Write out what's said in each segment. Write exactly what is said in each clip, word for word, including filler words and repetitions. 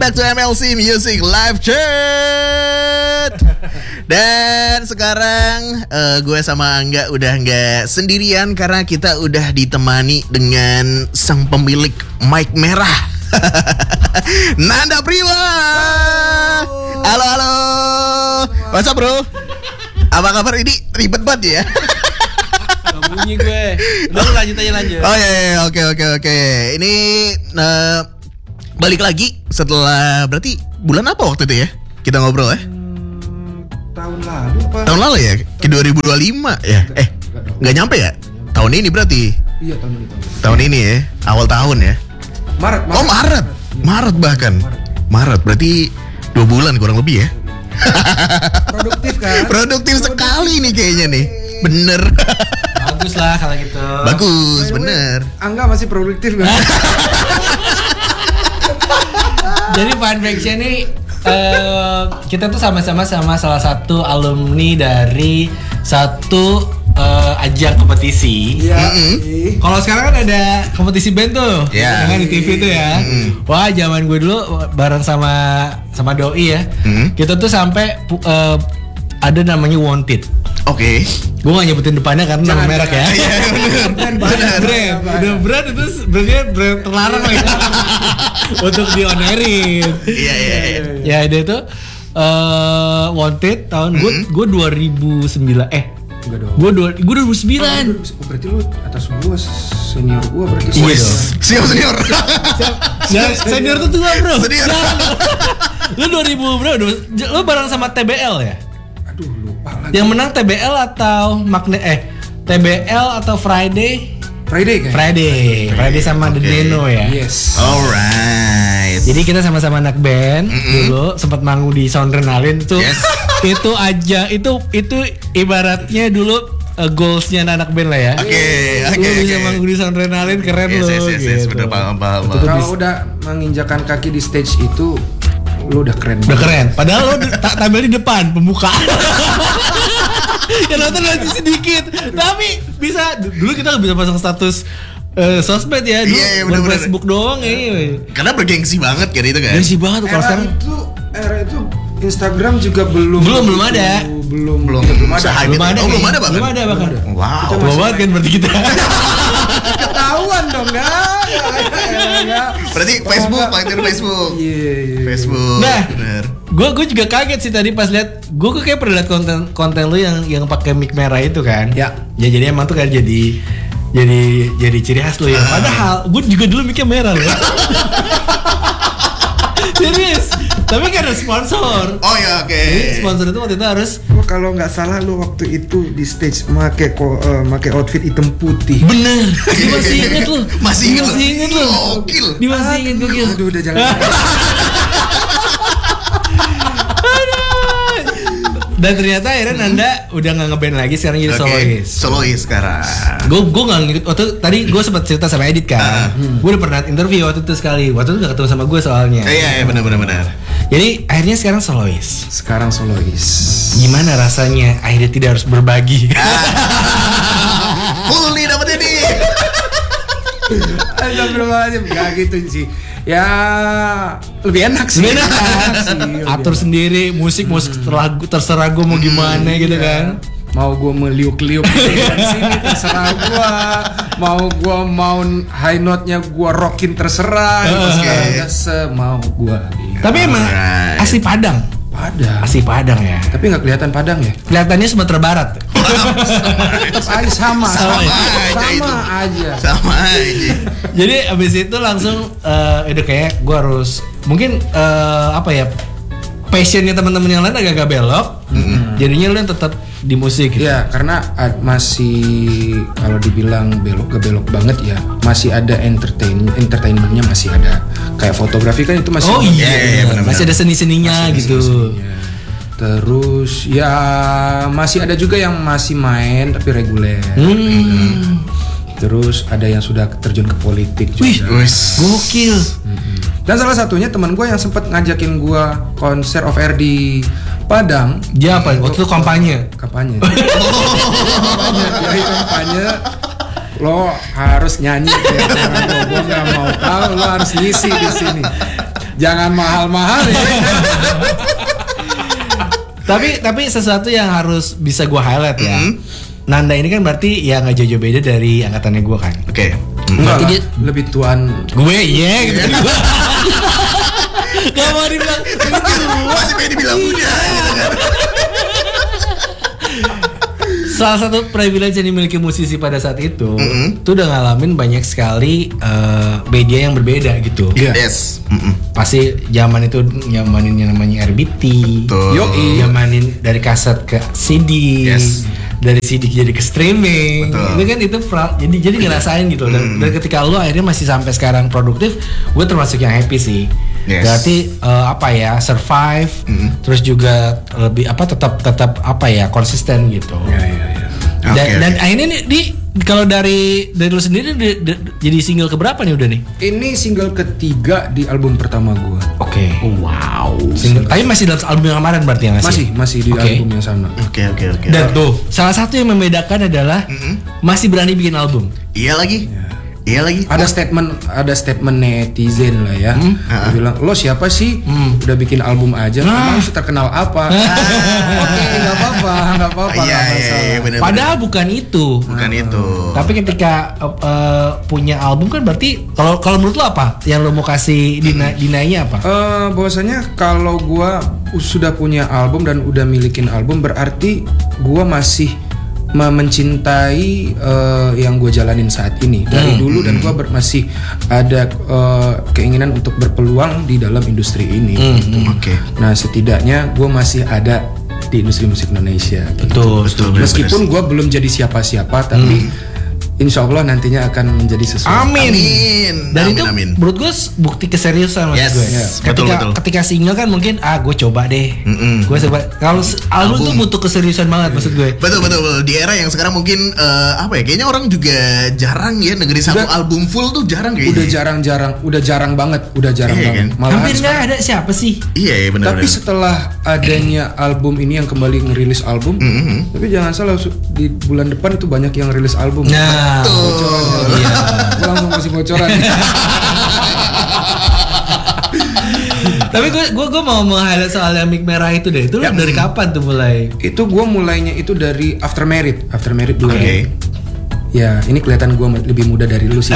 back to M L C Music Live Chat. Dan sekarang uh, gue sama Angga udah nggak sendirian karena kita udah ditemani dengan sang pemilik mic merah, Nanda Prima. Halo halo, what's up bro? Apa kabar? Ini ribet banget ya. Gak bunyi gue. Udah lu lanjut aja lanjut. Oh iya, iya oke oke oke. Ini uh, balik lagi setelah berarti bulan apa waktu itu ya? Kita ngobrol ya? Hmm, tahun lalu apa? Tahun lalu ya? Ke dua ribu dua puluh lima ya? Eh, nggak nyampe ya? Tahun ini berarti? Iya tahun ini. Tahun ini ya? Awal tahun ya? Maret. Maret. Oh Maret, Maret bahkan. Maret berarti dua bulan kurang lebih ya? Produktif kan? Produktif sekali nih kayaknya nih. Bener. Bagus lah kalau gitu. Bagus, By the way, bener. Angga masih produktif kan? Jadi fun fact-nya nih uh, kita tuh sama-sama sama salah satu alumni dari satu uh, ajang kompetisi. Iya. Mm-hmm. Kalau sekarang kan ada kompetisi band tuh, Iya. yang kan di T V tuh ya. Mm-hmm. Wah, zaman gue dulu bareng sama sama Doi ya. Mm-hmm. Kita tuh sampai uh, ada namanya Wanted. Oke. Gue gak nyebutin depannya karena nama Jangan, merek ya. jangan. Iya bener. Brand, Bener. Brand, udah brand itu sebenarnya brand terlarang ya untuk dionerin. Iya iya iya. Ya dia itu uh, Wanted tahun gue Mm-hmm. gue dua ribu sembilan eh Enggak dong. gue dua gue dua ribu sembilan. Oh, berarti lu atas gua senior gua berarti. Iya Wes, dong. Senior senior. Ya, senior tuh tua bro. Senior. Lu dua ribu bro, lu bareng sama T B L ya? Aduh lupa lagi. Yang menang T B L atau Magne eh T B L atau Friday? Friday kan? Friday, Friday sama The Oke. Neno ya. Yes. Alright. Jadi kita sama-sama anak band Mm-mm. dulu sempat manggung di Soundrenalin tuh. Yes. Itu aja itu itu ibaratnya dulu uh, goalsnya anak band lah ya. Oke, Lu oke, bisa oke. manggung di Soundrenalin keren Yes, loh yes, yes, yes, gitu. bener, paham, paham, Itu paham. tuh Kalau bis- udah menginjakan kaki di stage itu lu udah keren. Udah keren. Padahal lo d- ta- tampil di depan pembuka. Yang nonton masih sedikit. Tapi bisa dulu kita nggak bisa pasang status eh, sosmed ya. Dulu Iya, iya, buat bener-bener. Facebook doang ya. Karena bergengsi banget kan itu kan. Gengsi banget tuh kalau Era sekarang. itu era itu Instagram juga belum Belum, belum ada. belum Belum ya, belum ada. se-hype Belum itu. ada. Oh, belum nih. ada bahkan. Belum ada bahkan. Belum Wow. Kita Bawa banget kan berarti kita. Ketahuan dong enggak? Berarti Facebook, pakai Facebook. Iya, iya. Facebook. Nah. Bener. Gue gue juga kaget sih tadi pas lihat. Gue kayak pernah lihat konten konten lu yang yang pakai mic merah itu kan. Ya. Ya jadi emang tuh kan jadi jadi jadi ciri khas lu ya. Padahal gue juga dulu micnya merah loh. Serius. Tapi kan ada sponsor. Oh ya oke. Jadi sponsor itu waktu itu harus Gua kalau nggak salah lu waktu itu di stage make ko, uh, make outfit hitam putih. bener. Dia masih inget lu. Masih Dia inget lu? Masih inget lu. Gokil. Dia masih inget gokil. Aduh udah jangan. Dan ternyata akhirnya Nanda udah nggak ngeband lagi, sekarang jadi Oke, solois. solois sekarang. Gue gue nggak ngikut. Waktu tadi gue sempat cerita sama Edit kan. Gue udah pernah interview waktu itu sekali. Waktu itu nggak ketemu sama gue soalnya. Eh, Iya iya benar benar benar. Jadi akhirnya sekarang solois. Sekarang solois. Gimana rasanya akhirnya tidak harus berbagi? Full nih dapetnya nih. Astagfirullahaladzim. Gak gitu sih. Ya lebih enak sih. Lebih enak kan? sih, lebih Atur enak. sendiri musik musik terserah terserah gue mau gimana gitu Iya. kan. Mau gue meliuk-liuk dari sini terserah gue. Mau gue mau high note-nya gue rockin terserah. Oke. Okay. Semau gue. Tapi emang Alright. asli Padang. Padang. Asli Padang ya. Tapi nggak kelihatan Padang ya? Kelihatannya Sumatera Barat. Tetap aja sama, Sama sama, aja sama itu. aja. Sama aja. Jadi abis itu langsung eh udah kayak gue harus mungkin eh, apa ya passionnya teman-teman yang lain agak-agak belok. Jadinya lu yang tetap di musik gitu. Iya, karena uh, masih kalau dibilang belok ke belok banget ya, masih ada entertain entertainmentnya masih ada. Kayak fotografi kan itu masih Oh Iya, iya, iya, iya, benar-benar. masih ada seni-seninya masih ada gitu. seni-seninya. Terus ya masih ada juga yang masih main tapi reguler. Hmm. Terus ada yang sudah terjun ke politik juga. Wih, Wes. gokil. Dan salah satunya teman gue yang sempat ngajakin gue konser off air di Padang. Dia apa? Waktu itu kampanye. Kampanye. kampanye. Jadi kampanye lo harus nyanyi ya. Gue nggak mau tahu, lo harus ngisi di sini. Jangan mahal-mahal ya. Tapi tapi sesuatu yang harus bisa gue highlight ya. Mm. Nanda ini kan berarti ya nggak jauh-jauh beda dari angkatannya gue kan. Oke. Enggak lah, dia- lebih tuan. Gue iya gitu. Gak mau dibilang Masih pengen dibilang muda gitu kan. salah satu privilege yang dimiliki musisi pada saat itu, Mm-mm. tuh udah ngalamin banyak sekali eh, media yang berbeda gitu. Iya. Yes. Mm-mm. Pasti zaman itu nyamanin yang namanya R B T, Betul. Yoi. nyamanin dari kaset ke C D, Yes. dari C D jadi ke streaming. Betul. Itu kan itu pra- jadi jadi ngerasain gitu. Dan, dan ketika lu akhirnya masih sampai sekarang produktif, gue termasuk yang happy sih. Yes. Berarti eh, apa ya, survive, terus juga lebih apa tetap tetap apa ya, konsisten gitu. Ya, ya, ya. Dan, Oke, dan oke. akhirnya nih di kalau dari dari lu sendiri di- di- jadi single keberapa nih udah nih? Ini single ketiga di album pertama gua. Oke. Wow. Single. Tapi masih dalam album yang kemarin berarti ya nggak sih? Masih, masih di Oke. album yang sama. Oke oke oke. Dan tuh salah satu yang membedakan adalah Mm-mm. masih berani bikin album. Iya lagi. Iya lagi. Ada statement, ada statement netizen lah ya. Dia bilang, lo siapa sih? Udah bikin album aja, Nah. emang terkenal apa? Oke, nggak apa-apa, nggak apa-apa. Iya nggak iya masalah. iya benar. Padahal bukan itu. bukan itu. Tapi ketika uh, uh, punya album kan berarti kalau kalau menurut lo apa yang lo mau kasih dina, dinainya apa? Eh, bahwasanya kalau gua sudah punya album dan udah milikin album, berarti gua masih me- mencintai eh, yang gue jalanin saat ini dari dulu, dan gue ber- masih ada eh, keinginan untuk berpeluang di dalam industri ini. gitu. Oke. Nah, setidaknya gue masih ada di industri musik Indonesia. Betul, betul. Meskipun gue belum jadi siapa-siapa, tapi insya Allah nantinya akan menjadi sesuatu. Amin. Amin. Dan Amin, itu amin. menurut gue bukti keseriusan maksud Yes, gue. yes. Ketika Betul, betul. ketika single kan mungkin ah gue coba deh. Mm-mm. Gue coba. Kalau s- album tuh butuh keseriusan banget maksud gue. Betul betul betul. Di era yang sekarang mungkin eh, apa ya? Kayaknya orang juga jarang ya dengerin satu Udah- album full tuh jarang kayaknya. Udah jarang-jarang, udah jarang banget, udah jarang Iya, banget. kan? Malahan Hampir sekarang- nggak ada siapa sih? Iya iya benar Tapi benar. setelah adanya album ini yang kembali ngerilis album, Mm-mm. tapi jangan salah, su- di bulan depan itu banyak yang rilis album. Nah, iya. Gue langsung kasih bocoran. Tapi gue gue gue mau meng-highlight soal yang mic merah itu deh. Itu lu Ya. dari kapan tuh mulai? Itu gue mulainya itu dari After Merit, After Merit dulu. Oke. Ya, ini kelihatan gue lebih muda dari lu sih.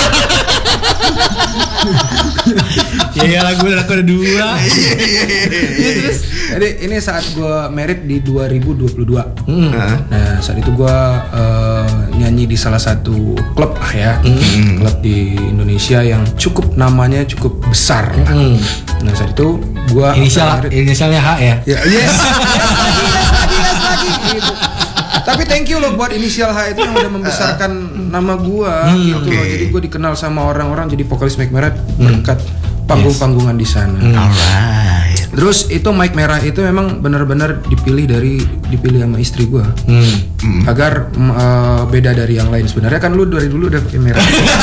Ya lagu aku ada dua. Terus, jadi ini saat gue merit di dua ribu dua puluh dua. Hmm. Heeh. Nah, saat itu gue uh, nyanyi di salah satu klub lah ya, klub di Indonesia yang cukup namanya cukup besar. lah. Hmm. Nah, saat itu gue Inisial inisialnya H ya. Ya, yes. yes lagi, yes lagi, yes lagi. Gitu. Tapi thank you loh buat inisial H itu yang udah membesarkan nama gua gitu oke. loh. Jadi gua dikenal sama orang-orang jadi vokalis Mike Merah berkat panggung-panggungan di sana. Alright. Terus itu Mike Merah itu memang benar-benar dipilih dari dipilih sama istri gua. Hmm. Agar mm, eh, beda dari yang lain. Sebenarnya kan lu dari dulu udah pakai merah.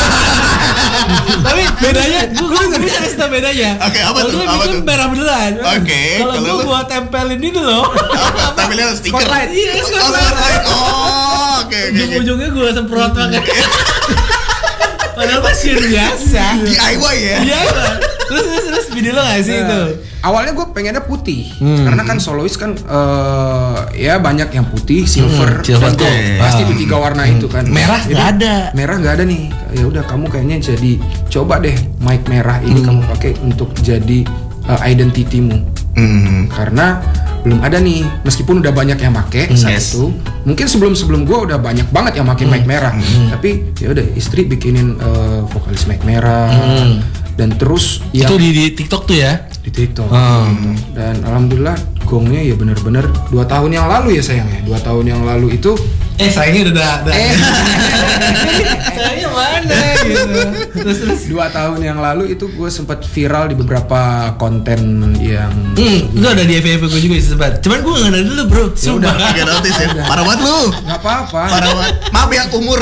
Tapi bedanya, gue gue bisa kasih tau bedanya. Oke, apa Kalau tuh? gue Apa bikin tuh? merah beneran. Oke, Kalau kalau gue lu? gua tempelin ini loh. Apa? Tampilnya stiker. Spotlight. Iya, Oh, spotlight. spotlight. Oh, oke oke. oke. Ujung-ujungnya gue semprot banget. Padahal masih biasa. D I Y ya. Iya. Terus terus terus video lo gak sih itu? Awalnya gue pengennya putih, karena kan solois kan eh, ya banyak yang putih, silver, Hmm, silver dan gold. gold. Pasti Ah. itu tiga warna itu kan. Merah Jadi, nggak ada. Merah nggak ada nih. Ya udah kamu kayaknya jadi coba deh mic merah ini kamu pakai untuk jadi uh, identitimu. Hmm. Karena belum ada nih, meskipun udah banyak yang make saat Yes. itu. Mungkin sebelum-sebelum gue udah banyak banget yang make mic merah. Tapi ya udah istri bikinin uh, vokalis mic merah. Dan terus yang Itu di, di TikTok tuh ya? di TikTok. Hmm. Gitu. Dan alhamdulillah gongnya ya benar-benar dua tahun yang lalu ya sayang ya. Dua tahun yang lalu itu Eh sayangnya udah udah. Eh. Sayangnya mana gitu. Terus terus. dua tahun yang lalu itu gue sempat viral di beberapa konten yang Hmm, itu ada di F V P gue juga sih sempat. Cuman gue nggak ada dulu bro. Sumpah. Agak notice ya. Parah banget lu. nggak apa-apa. Parah banget. Maaf ya umur.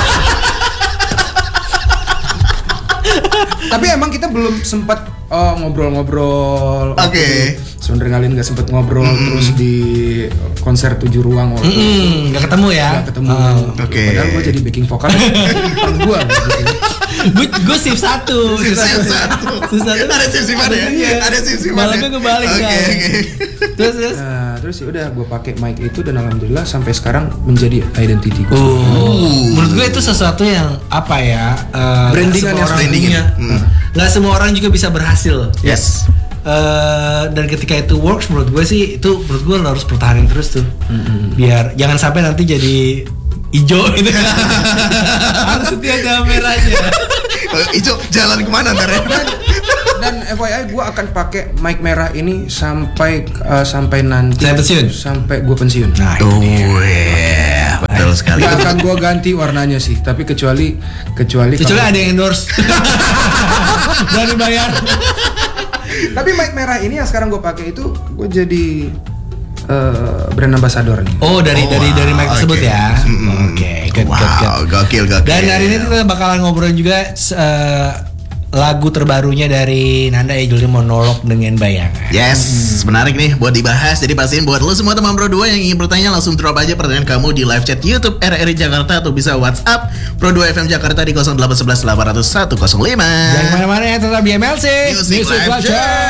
Tapi emang kita belum sempat uh, ngobrol-ngobrol. Oke. Sebenernya kalian nggak sempet ngobrol terus di konser tujuh ruang waktu itu. Hmm, nggak ketemu ya? Nggak ketemu. Oh. Oke. Padahal gue jadi backing vokal depan gue gitu. Gue gue shift satu. Shift satu. Shift satu. Ada shift-shiftan ya? Iya. Ada shift-shiftan Malamnya ya? gue balik Oke, kan. oke. Terus terus. Nah, terus ya udah gue pakai mic itu dan alhamdulillah sampai sekarang menjadi identity gue. Oh, menurut gue itu sesuatu yang apa ya? Uh, Brandingan ya, brandingnya. Hmm. Nggak semua orang juga bisa berhasil. Yes. Uh, dan ketika itu works, menurut gue sih itu menurut gue lo harus pertahanin terus tuh, mm-hmm. biar jangan sampai nanti jadi hijau gitu. Harus setia ada merahnya. Hijau jalan kemana ntar ya? Dan, dan F Y I gue akan pakai mic merah ini sampai uh, sampai nanti Sampai pensiun? sampai gue pensiun. Nah, Oh yeah, betul sekali. Gak akan gue ganti warnanya sih, tapi kecuali kecuali kecuali kalau- ada yang endorse dan dibayar. Tapi mic merah ini yang sekarang gue pakai itu gue jadi uh, brand ambassadornya. Oh, dari Oh, dari wow, dari mic tersebut oke. ya. Mm-mm. Oke, good, Wow, good, good. gokil, gokil. Dan hari ini kita bakalan ngobrolin juga uh, lagu terbarunya dari Nanda ya, judulnya Monolog dengan Bayangan. Yes, menarik nih buat dibahas. Jadi pastiin buat lo semua teman Pro dua yang ingin bertanya langsung drop aja pertanyaan kamu di live chat YouTube R R I Jakarta atau bisa WhatsApp Pro dua F M Jakarta di nol delapan satu satu delapan nol satu satu nol lima. Jangan kemana-mana ya, tetap di M L C Music Live Chat.